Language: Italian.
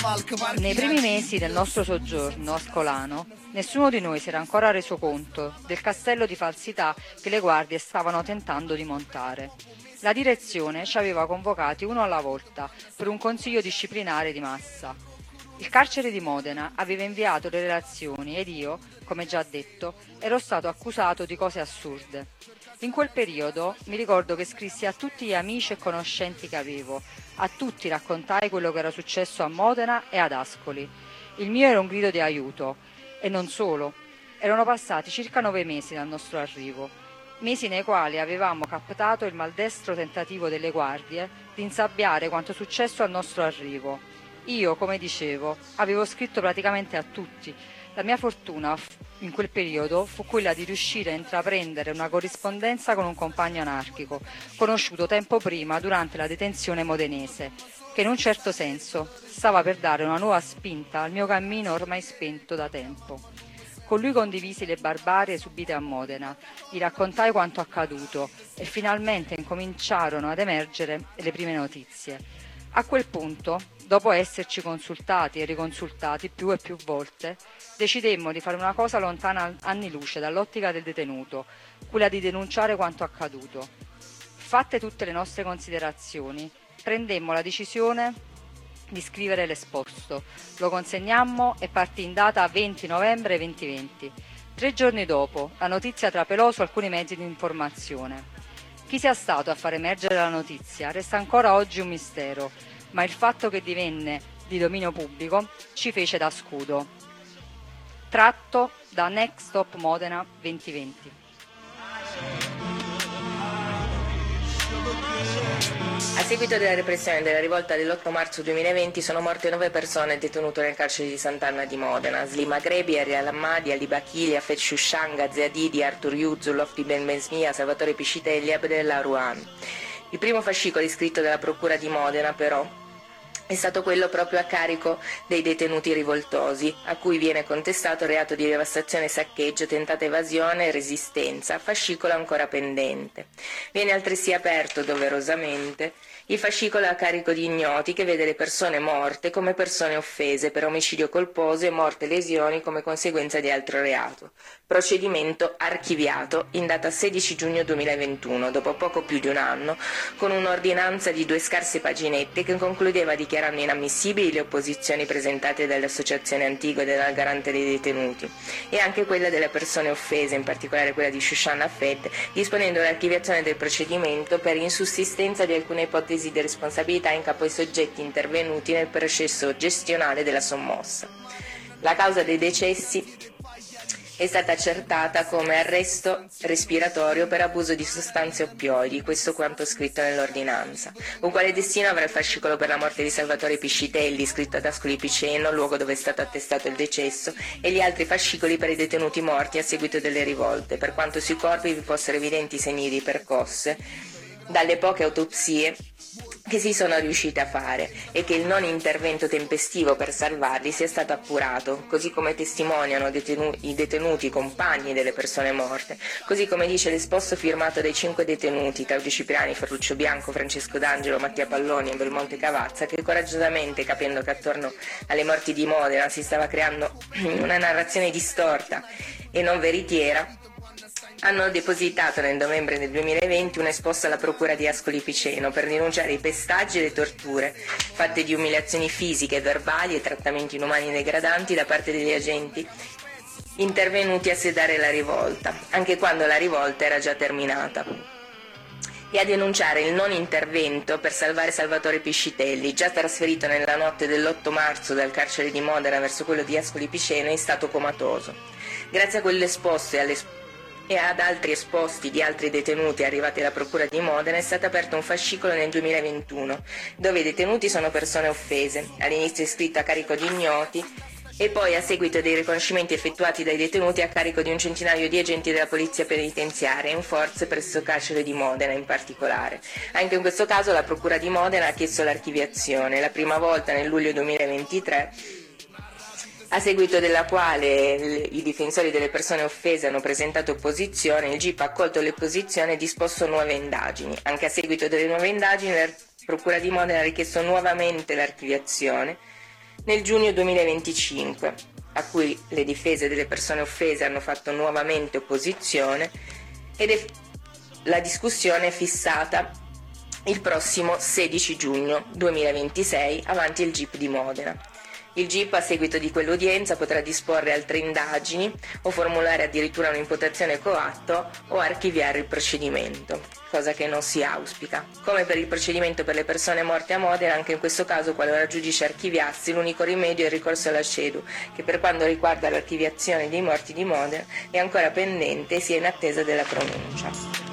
Nei primi mesi del nostro soggiorno a Scolano, nessuno di noi si era ancora reso conto del castello di falsità che le guardie stavano tentando di montare. La direzione ci aveva convocati uno alla volta per un consiglio disciplinare di massa. Il carcere di Modena aveva inviato le relazioni ed io, come già detto, ero stato accusato di cose assurde. In quel periodo mi ricordo che scrissi a tutti gli amici e conoscenti che avevo, a tutti raccontai quello che era successo a Modena e ad Ascoli. Il mio era un grido di aiuto, e non solo. Erano passati circa 9 mesi dal nostro arrivo, mesi nei quali avevamo captato il maldestro tentativo delle guardie di insabbiare quanto successo al nostro arrivo. Io, come dicevo, avevo scritto praticamente a tutti. La mia fortuna in quel periodo fu quella di riuscire a intraprendere una corrispondenza con un compagno anarchico, conosciuto tempo prima durante la detenzione modenese, che in un certo senso stava per dare una nuova spinta al mio cammino ormai spento da tempo. Con lui condivisi le barbarie subite a Modena, gli raccontai quanto accaduto e finalmente incominciarono ad emergere le prime notizie. A quel punto, dopo esserci consultati e riconsultati più e più volte, decidemmo di fare una cosa lontana anni luce dall'ottica del detenuto, quella di denunciare quanto accaduto. Fatte tutte le nostre considerazioni, prendemmo la decisione di scrivere l'esposto. Lo consegnammo e partì in data 20 novembre 2020. 3 giorni dopo, la notizia trapelò su alcuni mezzi di informazione. Chi sia stato a far emergere la notizia resta ancora oggi un mistero, ma il fatto che divenne di dominio pubblico ci fece da scudo. Tratto da Next Stop Modena 2020. A seguito della repressione della rivolta dell'8 marzo 2020 sono morte 9 persone detenute nel carcere di Sant'Anna di Modena: Slim Agrebi, Ariel Hammadi, Ali Bakili, Afed Shushanga, Zeadidi, Artur Yuzul, Lofti Ben Besmia, Salvatore Piscitelli e Abdel Ruan. Il primo fascicolo iscritto dalla Procura di Modena, però, è stato quello proprio a carico dei detenuti rivoltosi, a cui viene contestato reato di devastazione, saccheggio, tentata evasione e resistenza, fascicolo ancora pendente. Viene altresì aperto, doverosamente, il fascicolo a carico di ignoti, che vede le persone morte come persone offese per omicidio colposo e morte e lesioni come conseguenza di altro reato. Procedimento archiviato in data 16 giugno 2021, dopo poco più di un anno, con un'ordinanza di 2 scarse paginette che concludeva dichiarando inammissibili le opposizioni presentate dall'Associazione Antigua e dalla Garante dei Detenuti, e anche quella delle persone offese, in particolare quella di Shushan Afed, disponendo l'archiviazione del procedimento per insussistenza di alcune ipotesi di responsabilità in capo ai soggetti intervenuti nel processo gestionale della sommossa. La causa dei decessi è stata accertata come arresto respiratorio per abuso di sostanze oppioidi, questo quanto scritto nell'ordinanza. Uguale destino avrà il fascicolo per la morte di Salvatore Piscitelli, scritto ad Ascoli Piceno, luogo dove è stato attestato il decesso, e gli altri fascicoli per i detenuti morti a seguito delle rivolte, per quanto sui corpi vi fossero evidenti segni di percosse dalle poche autopsie che si sono riuscite a fare, e che il non intervento tempestivo per salvarli sia stato appurato, così come testimoniano i detenuti compagni delle persone morte, così come dice l'esposto firmato dai 5 detenuti, Claudio Cipriani, Ferruccio Bianco, Francesco D'Angelo, Mattia Palloni e Belmonte Cavazza, che coraggiosamente, capendo che attorno alle morti di Modena si stava creando una narrazione distorta e non veritiera, hanno depositato nel novembre del 2020 un esposto alla Procura di Ascoli Piceno per denunciare i pestaggi e le torture fatte di umiliazioni fisiche, verbali e trattamenti inumani e degradanti da parte degli agenti intervenuti a sedare la rivolta, anche quando la rivolta era già terminata, e a denunciare il non intervento per salvare Salvatore Piscitelli, già trasferito nella notte dell'8 marzo dal carcere di Modena verso quello di Ascoli Piceno in stato comatoso. Grazie a quell'esposto e ad altri esposti di altri detenuti arrivati alla Procura di Modena è stato aperto un fascicolo nel 2021, dove i detenuti sono persone offese, all'inizio iscritto a carico di ignoti e poi, a seguito dei riconoscimenti effettuati dai detenuti, a carico di un centinaio di agenti della Polizia Penitenziaria in forze presso il carcere di Modena in particolare. Anche in questo caso la Procura di Modena ha chiesto l'archiviazione, la prima volta nel luglio 2023, a seguito della quale i difensori delle persone offese hanno presentato opposizione. Il GIP ha accolto l'opposizione e disposto nuove indagini. Anche a seguito delle nuove indagini la Procura di Modena ha richiesto nuovamente l'archiviazione, nel giugno 2025, a cui le difese delle persone offese hanno fatto nuovamente opposizione la discussione è fissata il prossimo 16 giugno 2026 avanti il GIP di Modena. Il GIP, a seguito di quell'udienza, potrà disporre altre indagini o formulare addirittura un'imputazione coatto o archiviare il procedimento, cosa che non si auspica. Come per il procedimento per le persone morte a Modena, anche in questo caso, qualora il giudice archiviassi, l'unico rimedio è il ricorso alla CEDU, che per quanto riguarda l'archiviazione dei morti di Modena è ancora pendente e si è in attesa della pronuncia.